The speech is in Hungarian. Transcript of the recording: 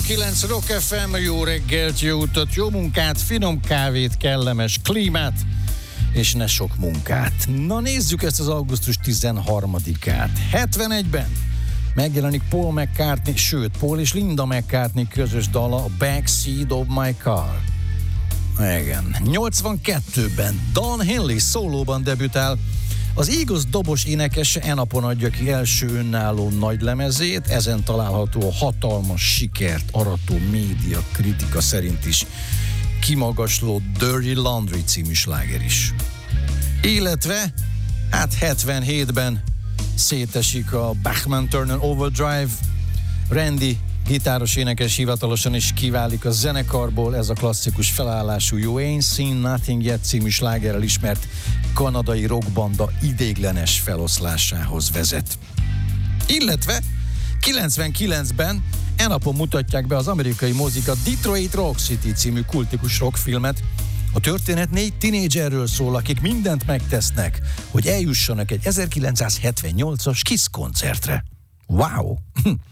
106.9 Rock FM, jó reggelt, jó utat, jó munkát, finom kávét, kellemes klímát, és ne sok munkát. Na nézzük ezt az augusztus 13-át. 71-ben megjelenik Paul McCartney, sőt, Paul és Linda McCartney közös dala, a Backseat of My Car. Igen. 82-ben Don Henley szólóban debütál. Az Eagles dobos énekese enapon adja ki első önálló nagylemezét, ezen található a hatalmas sikert arató média kritika szerint is kimagasló Dirty Laundry című sláger is. Illetve, 77-ben szétesik a Bachman Turner Overdrive, Randy gitáros énekes hivatalosan is kiválik a zenekarból, ez a klasszikus felállású You Ain't Seen Nothing Yet című slágerrel ismert kanadai rockbanda ideiglenes feloszlásához vezet. Illetve 99-ben enapon mutatják be az amerikai mozik a Detroit Rock City című kultikus rockfilmet. A történet 4 tinédzserről szól, akik mindent megtesznek, hogy eljussanak egy 1978-as Kiss koncertre. Wow!